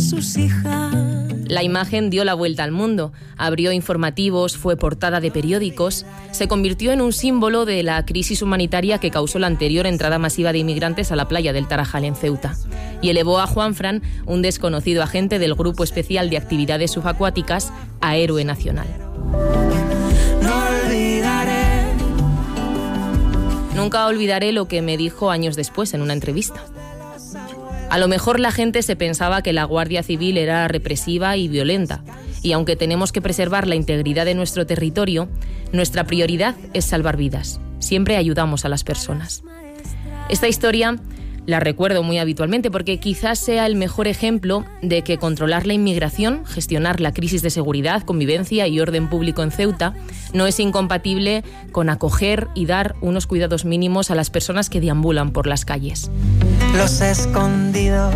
sus hijas. La imagen dio la vuelta al mundo, abrió informativos, fue portada de periódicos, se convirtió en un símbolo de la crisis humanitaria que causó la anterior entrada masiva de inmigrantes a la playa del Tarajal en Ceuta, y elevó a Juanfran, un desconocido agente del Grupo Especial de Actividades Subacuáticas, a héroe nacional. Nunca olvidaré lo que me dijo años después en una entrevista. A lo mejor la gente se pensaba que la Guardia Civil era represiva y violenta, y aunque tenemos que preservar la integridad de nuestro territorio, nuestra prioridad es salvar vidas. Siempre ayudamos a las personas. Esta historia la recuerdo muy habitualmente porque quizás sea el mejor ejemplo de que controlar la inmigración, gestionar la crisis de seguridad, convivencia y orden público en Ceuta no es incompatible con acoger y dar unos cuidados mínimos a las personas que deambulan por las calles. Los escondidos,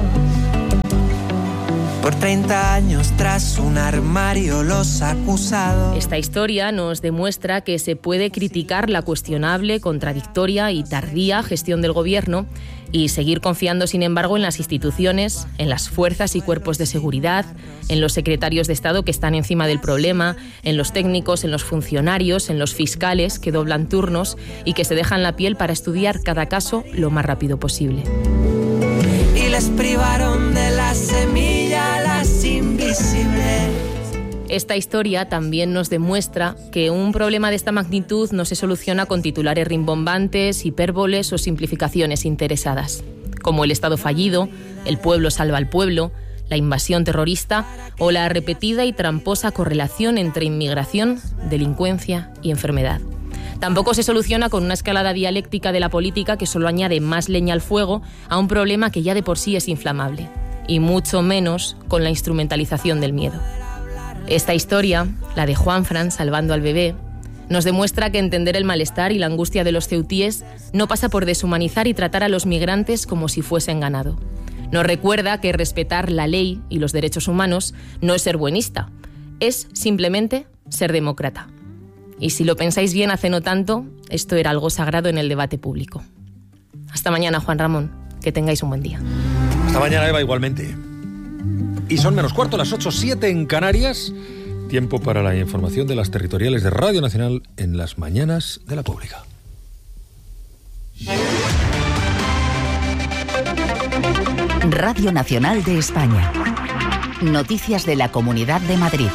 por 30 años tras un armario, los acusados. Esta historia nos demuestra que se puede criticar la cuestionable, contradictoria y tardía gestión del gobierno y seguir confiando, sin embargo, en las instituciones, en las fuerzas y cuerpos de seguridad, en los secretarios de Estado que están encima del problema, en los técnicos, en los funcionarios, en los fiscales que doblan turnos y que se dejan la piel para estudiar cada caso lo más rápido posible. Y les privaron de la semilla las invisibles. Esta historia también nos demuestra que un problema de esta magnitud no se soluciona con titulares rimbombantes, hipérboles o simplificaciones interesadas, como el Estado fallido, el pueblo salva al pueblo, la invasión terrorista o la repetida y tramposa correlación entre inmigración, delincuencia y enfermedad. Tampoco se soluciona con una escalada dialéctica de la política que solo añade más leña al fuego a un problema que ya de por sí es inflamable, y mucho menos con la instrumentalización del miedo. Esta historia, la de Juanfran salvando al bebé, nos demuestra que entender el malestar y la angustia de los ceutíes no pasa por deshumanizar y tratar a los migrantes como si fuesen ganado. Nos recuerda que respetar la ley y los derechos humanos no es ser buenista, es simplemente ser demócrata. Y si lo pensáis bien, hace no tanto, esto era algo sagrado en el debate público. Hasta mañana, Juan Ramón. Que tengáis un buen día. Hasta mañana, Eva, igualmente. Y son -4, las 8:07 en Canarias. Tiempo para la información de las territoriales de Radio Nacional en las mañanas de la pública. Radio Nacional de España. Noticias de la Comunidad de Madrid.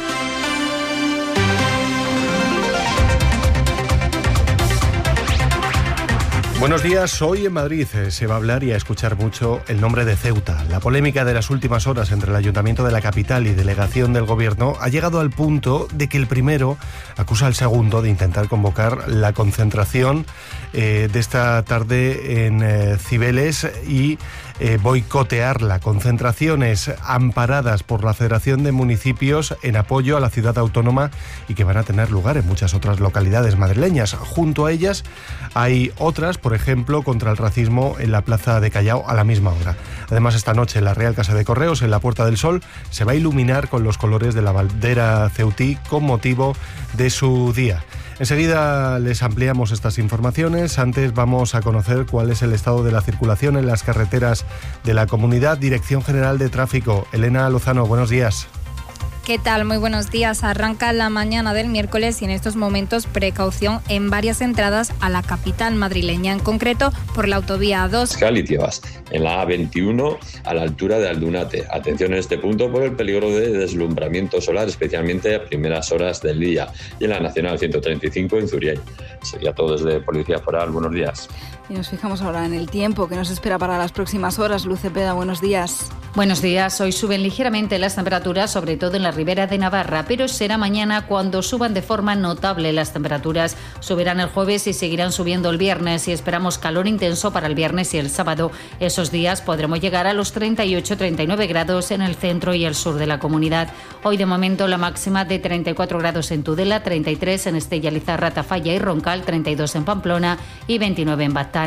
Buenos días. Hoy en Madrid se va a hablar y a escuchar mucho el nombre de Ceuta. La polémica de las últimas horas entre el Ayuntamiento de la capital y delegación del Gobierno ha llegado al punto de que el primero acusa al segundo de intentar convocar la concentración de esta tarde en Cibeles y boicotearla. Concentraciones amparadas por la Federación de Municipios en apoyo a la ciudad autónoma y que van a tener lugar en muchas otras localidades madrileñas. Junto a ellas hay otras, por ejemplo, contra el racismo en la Plaza de Callao a la misma hora. Además, esta noche en la Real Casa de Correos, en la Puerta del Sol, se va a iluminar con los colores de la bandera ceutí con motivo de su día. Enseguida les ampliamos estas informaciones. Antes vamos a conocer cuál es el estado de la circulación en las carreteras de la comunidad. Dirección General de Tráfico, Elena Lozano, buenos días. ¿Qué tal? Muy buenos días. Arranca la mañana del miércoles y en estos momentos precaución en varias entradas a la capital madrileña, en concreto por la autovía A2. Galiciebas, en la A21 a la altura de Aldunate. Atención en este punto por el peligro de deslumbramiento solar, especialmente a primeras horas del día. Y en la Nacional 135 en Zuriay. Sería todo desde Policía Foral. Buenos días. Y nos fijamos ahora en el tiempo que nos espera para las próximas horas. Luz Cepeda, buenos días. Buenos días. Hoy suben ligeramente las temperaturas, sobre todo en la ribera de Navarra, pero será mañana cuando suban de forma notable las temperaturas. Subirán el jueves y seguirán subiendo el viernes y esperamos calor intenso para el viernes y el sábado. Esos días podremos llegar a los 38-39 grados en el centro y el sur de la comunidad. Hoy de momento la máxima de 34 grados en Tudela, 33 en Estella Lizarra, Tafalla y Roncal, 32 en Pamplona y 29 en Baztán.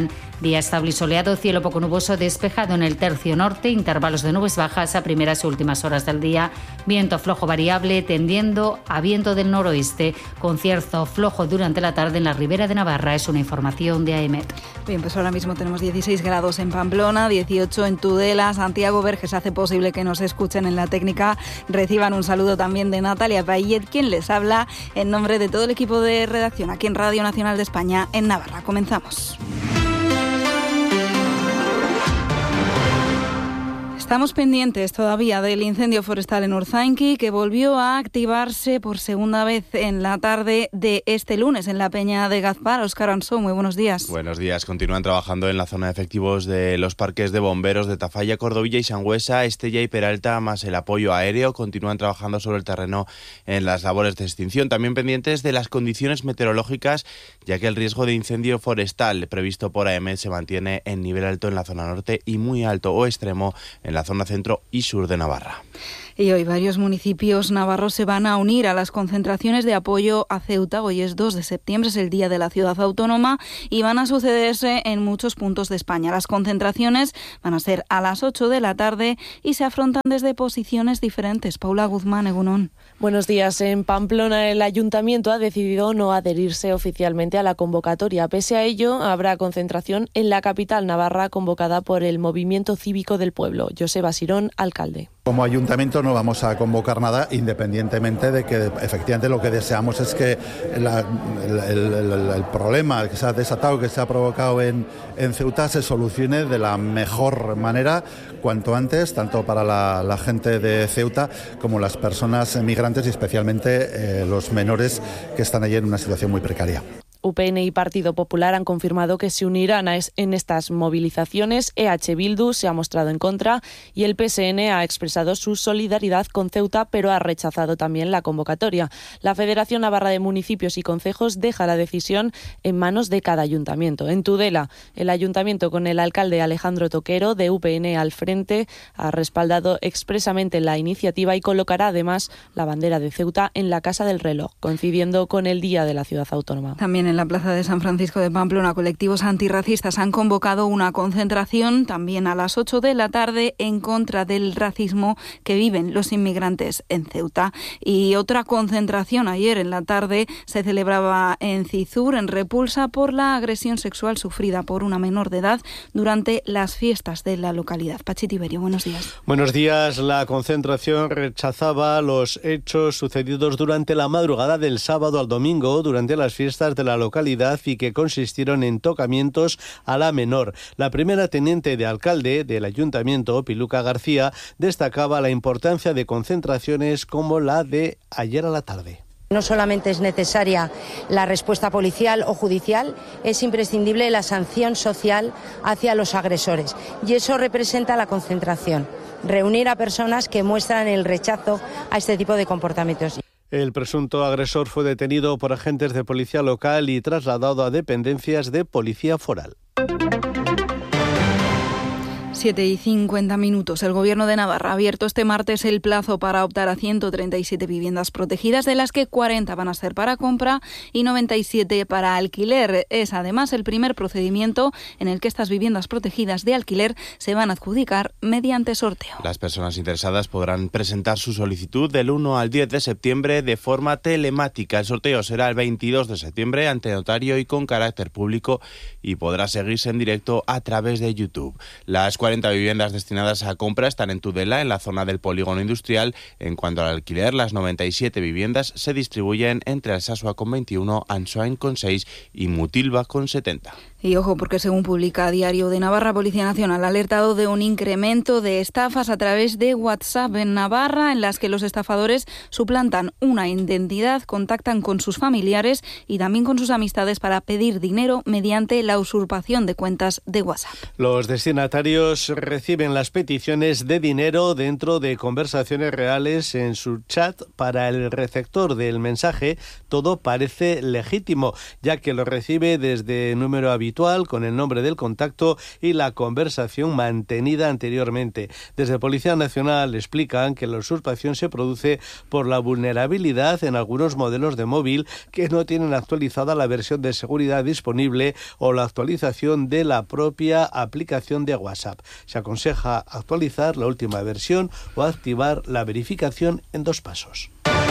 Día estable y soleado, cielo poco nuboso despejado en el tercio norte, intervalos de nubes bajas a primeras y últimas horas del día, viento flojo variable tendiendo a viento del noroeste, con cierto flojo durante la tarde en la Ribera de Navarra. Es una información de AEMET. Bien, pues ahora mismo tenemos 16 grados en Pamplona, 18 en Tudela. Santiago Verges hace posible que nos escuchen en la técnica. Reciban un saludo también de Natalia Payet, quien les habla en nombre de todo el equipo de redacción aquí en Radio Nacional de España en Navarra. Comenzamos. Estamos pendientes todavía del incendio forestal en Urzainqui, que volvió a activarse por segunda vez en la tarde de este lunes en la Peña de Gazpar. Óscar Ansó, muy buenos días. Buenos días. Continúan trabajando en la zona de efectivos de los parques de bomberos de Tafalla, Cordovilla y Sangüesa, Estella y Peralta, más el apoyo aéreo. Continúan trabajando sobre el terreno en las labores de extinción. También pendientes de las condiciones meteorológicas, ya que el riesgo de incendio forestal previsto por AEMET se mantiene en nivel alto en la zona norte y muy alto o extremo en la zona centro y sur de Navarra. Y hoy varios municipios navarros se van a unir a las concentraciones de apoyo a Ceuta. Hoy es 2 de septiembre, es el Día de la Ciudad Autónoma, y van a sucederse en muchos puntos de España. Las concentraciones van a ser a las 8 de la tarde y se afrontan desde posiciones diferentes. Paula Guzmán, Egunon. Buenos días. En Pamplona, el Ayuntamiento ha decidido no adherirse oficialmente a la convocatoria. Pese a ello, habrá concentración en la capital navarra convocada por el Movimiento Cívico del Pueblo. Joseba Sirón, alcalde. Como ayuntamiento no vamos a convocar nada, independientemente de que efectivamente lo que deseamos es que el problema que se ha desatado, que se ha provocado en Ceuta, se solucione de la mejor manera cuanto antes, tanto para la gente de Ceuta como las personas migrantes y especialmente los menores que están allí en una situación muy precaria. UPN y Partido Popular han confirmado que se unirán en estas movilizaciones. EH Bildu se ha mostrado en contra y el PSN ha expresado su solidaridad con Ceuta, pero ha rechazado también la convocatoria. La Federación Navarra de Municipios y Concejos deja la decisión en manos de cada ayuntamiento. En Tudela, el ayuntamiento, con el alcalde Alejandro Toquero de UPN al frente, ha respaldado expresamente la iniciativa y colocará además la bandera de Ceuta en la Casa del Reloj, coincidiendo con el Día de la Ciudad Autónoma. También en la plaza de San Francisco de Pamplona, colectivos antirracistas han convocado una concentración también a las 8 de la tarde en contra del racismo que viven los inmigrantes en Ceuta. Y otra concentración ayer en la tarde se celebraba en Cizur, en repulsa por la agresión sexual sufrida por una menor de edad durante las fiestas de la localidad. Pachi Tiberio, buenos días. Buenos días. La concentración rechazaba los hechos sucedidos durante la madrugada del sábado al domingo durante las fiestas de la localidad y que consistieron en tocamientos a la menor. La primera teniente de alcalde del ayuntamiento, Piluca García, destacaba la importancia de concentraciones como la de ayer a la tarde. No solamente es necesaria la respuesta policial o judicial, es imprescindible la sanción social hacia los agresores. Y eso representa la concentración, reunir a personas que muestran el rechazo a este tipo de comportamientos. El presunto agresor fue detenido por agentes de policía local y trasladado a dependencias de policía foral. 7:50. El Gobierno de Navarra ha abierto este martes el plazo para optar a 137 viviendas protegidas, de las que 40 van a ser para compra y 97 para alquiler. Es además el primer procedimiento en el que estas viviendas protegidas de alquiler se van a adjudicar mediante sorteo. Las personas interesadas podrán presentar su solicitud del 1 al 10 de septiembre de forma telemática. El sorteo será el 22 de septiembre ante notario y con carácter público y podrá seguirse en directo a través de YouTube. Las 40 viviendas destinadas a compra están en Tudela, en la zona del polígono industrial. En cuanto al alquiler, las 97 viviendas se distribuyen entre Alsasua con 21, Ansoain con 6 y Mutilva con 70. Y ojo, porque según publica Diario de Navarra, Policía Nacional ha alertado de un incremento de estafas a través de WhatsApp en Navarra, en las que los estafadores suplantan una identidad, contactan con sus familiares y también con sus amistades para pedir dinero mediante la usurpación de cuentas de WhatsApp. Los destinatarios reciben las peticiones de dinero dentro de conversaciones reales en su chat. Para el receptor del mensaje, todo parece legítimo, ya que lo recibe desde número habitual habitual con el nombre del contacto y la conversación mantenida anteriormente. Desde Policía Nacional explican que la usurpación se produce por la vulnerabilidad en algunos modelos de móvil que no tienen actualizada la versión de seguridad disponible o la actualización de la propia aplicación de WhatsApp. Se aconseja actualizar la última versión o activar la verificación en 2 pasos.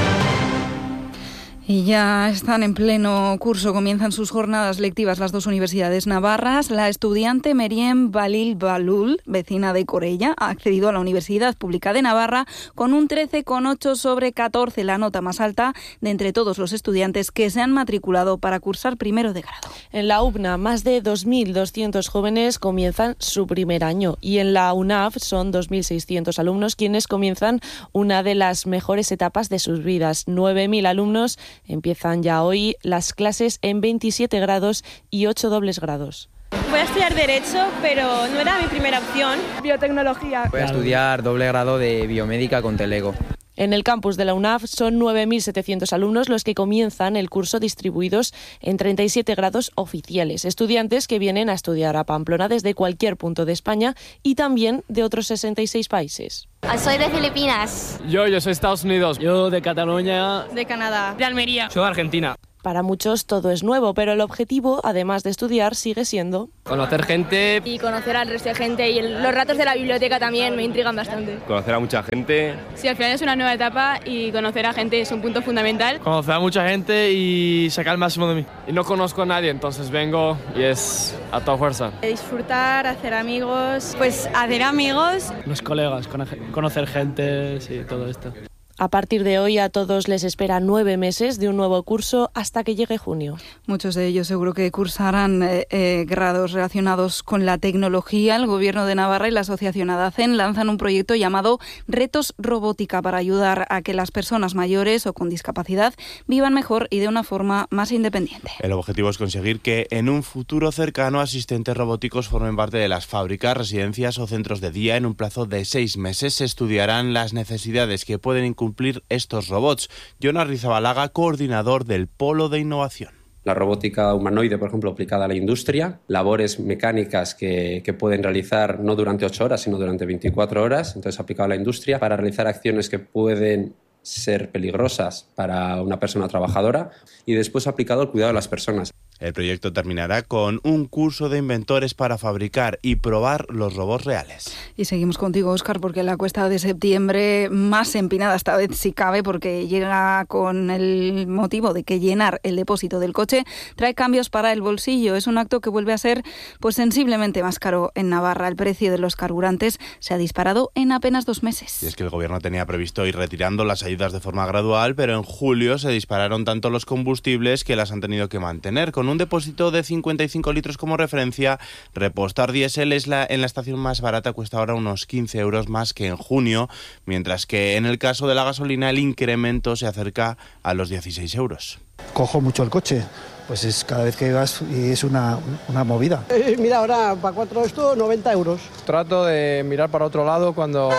Y ya están en pleno curso, comienzan sus jornadas lectivas las 2 universidades navarras. La estudiante Meriem Balil Balul, vecina de Corella, ha accedido a la Universidad Pública de Navarra con un 13,8 sobre 14, la nota más alta de entre todos los estudiantes que se han matriculado para cursar primero de grado. En la UBNA, más de 2.200 jóvenes comienzan su primer año y en la UNAV son 2.600 alumnos quienes comienzan una de las mejores etapas de sus vidas. 9.000 alumnos empiezan ya hoy las clases en 27 grados y 8 dobles grados. Voy a estudiar Derecho, pero no era mi primera opción. Biotecnología. Voy a estudiar doble grado de Biomédica con Telego. En el campus de la UNAV son 9.700 alumnos los que comienzan el curso distribuidos en 37 grados oficiales. Estudiantes que vienen a estudiar a Pamplona desde cualquier punto de España y también de otros 66 países. Soy de Filipinas. Yo soy de Estados Unidos. Yo de Cataluña. De Canadá. De Almería. Soy de Argentina. Para muchos todo es nuevo, pero el objetivo, además de estudiar, sigue siendo conocer gente y conocer al resto de gente, y los ratos de la biblioteca también me intrigan bastante. Conocer a mucha gente. Sí, al final es una nueva etapa y conocer a gente es un punto fundamental. Conocer a mucha gente y sacar el máximo de mí. Y no conozco a nadie, entonces vengo y es a toda fuerza. Disfrutar, hacer amigos, pues hacer amigos. Los colegas, conocer gente, sí, todo esto. A partir de hoy a todos les espera 9 meses de un nuevo curso hasta que llegue junio. Muchos de ellos seguro que cursarán grados relacionados con la tecnología. El Gobierno de Navarra y la Asociación ADACEN lanzan un proyecto llamado Retos Robótica para ayudar a que las personas mayores o con discapacidad vivan mejor y de una forma más independiente. El objetivo es conseguir que en un futuro cercano asistentes robóticos formen parte de las fábricas, residencias o centros de día. En un plazo de 6 meses se estudiarán las necesidades que pueden cumplir estos robots. Jonas Rizabalaga, coordinador del Polo de Innovación. La robótica humanoide, por ejemplo, aplicada a la industria, labores mecánicas que pueden realizar no durante 8 horas, sino durante 24 horas, entonces aplicado a la industria para realizar acciones que pueden ser peligrosas para una persona trabajadora, y después aplicado al cuidado de las personas. El proyecto terminará con un curso de inventores para fabricar y probar los robots reales. Y seguimos contigo, Óscar, porque la cuesta de septiembre más empinada esta vez si cabe, porque llega con el motivo de que llenar el depósito del coche trae cambios para el bolsillo. Es un acto que vuelve a ser pues sensiblemente más caro en Navarra. El precio de los carburantes se ha disparado en apenas 2 meses. Y es que el Gobierno tenía previsto ir retirando las ayudas de forma gradual, pero en julio se dispararon tanto los combustibles que las han tenido que mantener. Con un depósito de 55 litros como referencia, repostar diésel en la estación más barata cuesta ahora unos 15 euros más que en junio, mientras que en el caso de la gasolina el incremento se acerca a los 16 euros. Cojo mucho el coche, pues es cada vez que vas y es una movida. Mira, ahora para 4 esto 90 euros. Trato de mirar para otro lado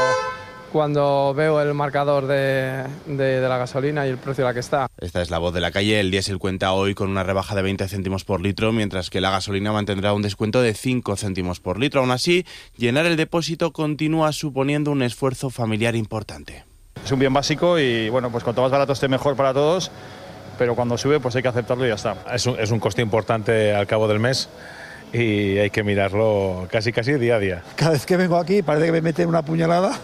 cuando veo el marcador de la gasolina y el precio a la que está. Esta es la voz de la calle. El diésel cuenta hoy con una rebaja de 20 céntimos por litro, mientras que la gasolina mantendrá un descuento de 5 céntimos por litro. Aún así, llenar el depósito continúa suponiendo un esfuerzo familiar importante. Es un bien básico y bueno, pues cuanto más barato esté mejor para todos, pero cuando sube pues hay que aceptarlo y ya está. Es un coste importante al cabo del mes y hay que mirarlo casi día a día. Cada vez que vengo aquí parece que me meten una puñalada.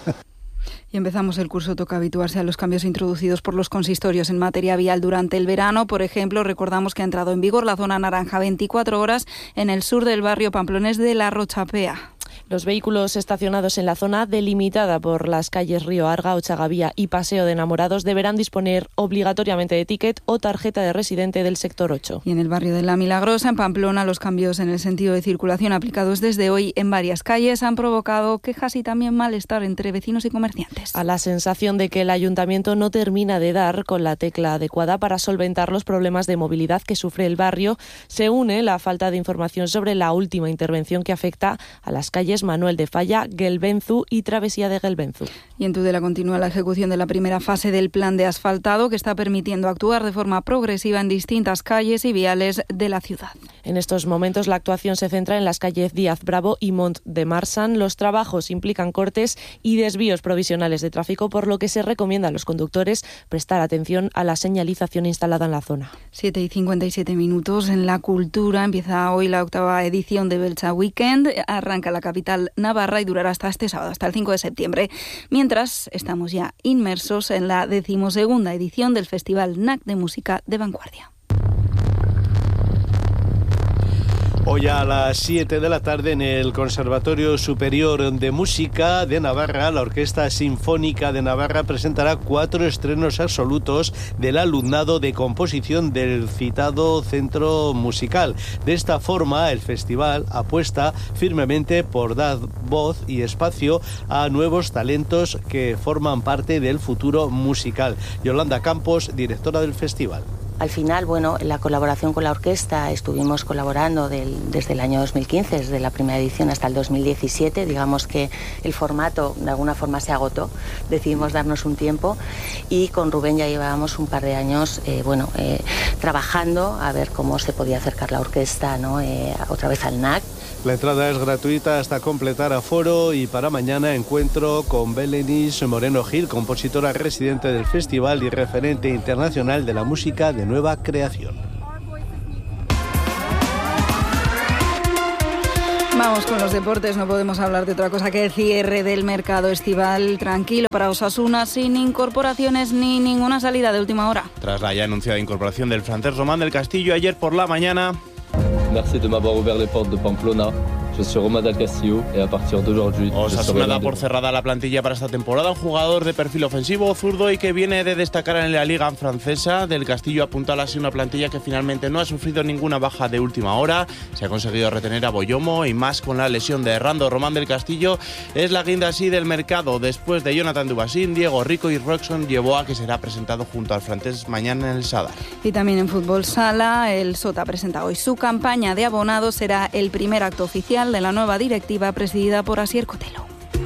Y empezamos el curso, toca habituarse a los cambios introducidos por los consistorios en materia vial durante el verano. Por ejemplo, recordamos que ha entrado en vigor la zona naranja 24 horas en el sur del barrio pamplonés de La Rochapea. Los vehículos estacionados en la zona delimitada por las calles Río Arga, Ochagavía y Paseo de Enamorados deberán disponer obligatoriamente de ticket o tarjeta de residente del sector 8. Y en el barrio de La Milagrosa, en Pamplona, los cambios en el sentido de circulación aplicados desde hoy en varias calles han provocado quejas y también malestar entre vecinos y comerciantes. A la sensación de que el ayuntamiento no termina de dar con la tecla adecuada para solventar los problemas de movilidad que sufre el barrio, se une la falta de información sobre la última intervención que afecta a las calles Manuel de Falla, Gelbenzu y Travesía de Gelbenzu. Y en Tudela continúa la ejecución de la primera fase del plan de asfaltado que está permitiendo actuar de forma progresiva en distintas calles y viales de la ciudad. En estos momentos la actuación se centra en las calles Díaz Bravo y Mont de Marsan. Los trabajos implican cortes y desvíos provisionales de tráfico, por lo que se recomienda a los conductores prestar atención a la señalización instalada en la zona. 7:57 minutos. En la cultura empieza hoy la 8ª edición de Beltza Weekend. Arranca la capital navarra y durará hasta este sábado, hasta el 5 de septiembre. Mientras estamos ya inmersos en la 12ª edición del Festival NAC de Música de Vanguardia. Hoy a las 7 de la tarde en el Conservatorio Superior de Música de Navarra, la Orquesta Sinfónica de Navarra presentará 4 estrenos absolutos del alumnado de composición del citado centro musical. De esta forma, el festival apuesta firmemente por dar voz y espacio a nuevos talentos que forman parte del futuro musical. Yolanda Campos, directora del festival. Al final, la colaboración con la orquesta, estuvimos colaborando desde el año 2015, desde la primera edición hasta el 2017. Digamos que el formato de alguna forma se agotó, decidimos darnos un tiempo y con Rubén ya llevábamos un par de años trabajando a ver cómo se podía acercar la orquesta, ¿no? Otra vez al NAC. La entrada es gratuita hasta completar aforo y para mañana encuentro con Belenis Moreno Gil, compositora residente del festival y referente internacional de la música de nueva creación. Vamos con los deportes, no podemos hablar de otra cosa que el cierre del mercado estival tranquilo para Osasuna, sin incorporaciones ni ninguna salida de última hora. Tras la ya anunciada incorporación del francés Román del Castillo ayer por la mañana. Merci de m'avoir ouvert les portes de Pamplona. Je suis Román del Castillo y a partir d'aujourd'hui. Osasuna da por cerrada la plantilla para esta temporada. Un jugador de perfil ofensivo, zurdo y que viene de destacar en la Liga francesa. Del Castillo apuntala así una plantilla que finalmente no ha sufrido ninguna baja de última hora. Se ha conseguido retener a Boyomo y más con la lesión de Errando. Román del Castillo es la guinda así del mercado. Después de Jonathan Dubasín, Diego Rico y Roxon llevó a que será presentado junto al francés mañana en el Sadar. Y también en fútbol sala, el Sota presenta hoy su campaña de abonados. Será el primer acto oficial de la nueva directiva presidida por Asier Cotelo.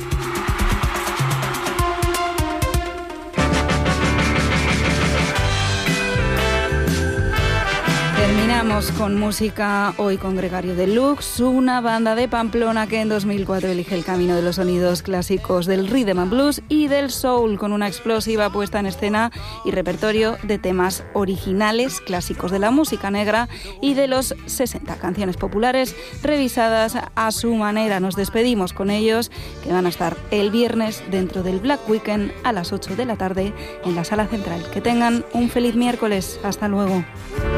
Terminamos con música, hoy con Gregario Deluxe, una banda de Pamplona que en 2004 elige el camino de los sonidos clásicos del rhythm and blues y del soul, con una explosiva puesta en escena y repertorio de temas originales, clásicos de la música negra y de los 60 canciones populares revisadas a su manera. Nos despedimos con ellos, que van a estar el viernes dentro del Black Weekend a las 8 de la tarde en la Sala Central. Que tengan un feliz miércoles. Hasta luego.